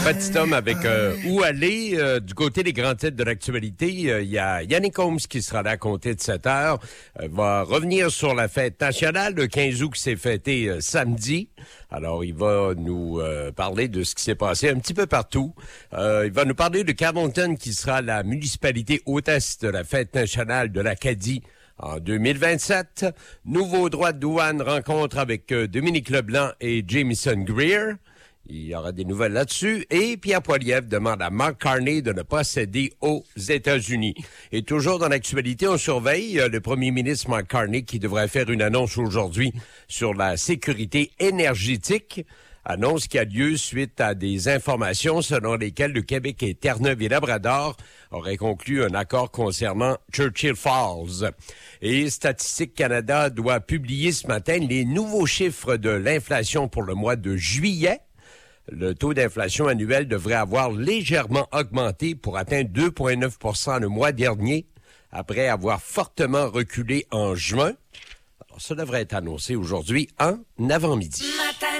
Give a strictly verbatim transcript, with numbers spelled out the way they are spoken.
Petit homme avec euh, où aller. Euh, du côté des grands titres de l'actualité, il euh, y a Yannick Holmes qui sera là à compter de sept heures. Euh, va revenir sur la fête nationale de quinze août qui s'est fêtée euh, samedi. Alors, il va nous euh, parler de ce qui s'est passé un petit peu partout. Euh, il va nous parler de Carleton qui sera la municipalité hôtesse de la fête nationale de l'Acadie en deux mille vingt-sept. Nouveau droit de douane rencontre avec euh, Dominique Leblanc et Jamison Greer. Il y aura des nouvelles là-dessus. Et Pierre Poilievre demande à Mark Carney de ne pas céder aux États-Unis. Et toujours dans l'actualité, on surveille euh, le premier ministre Mark Carney qui devrait faire une annonce aujourd'hui sur la sécurité énergétique. Annonce qui a lieu suite à des informations selon lesquelles le Québec et Terre-Neuve et Labrador auraient conclu un accord concernant Churchill Falls. Et Statistique Canada doit publier ce matin les nouveaux chiffres de l'inflation pour le mois de juillet. Le taux d'inflation annuel devrait avoir légèrement augmenté pour atteindre deux virgule neuf pour cent le mois dernier, après avoir fortement reculé en juin. Alors, ça devrait être annoncé aujourd'hui en avant-midi.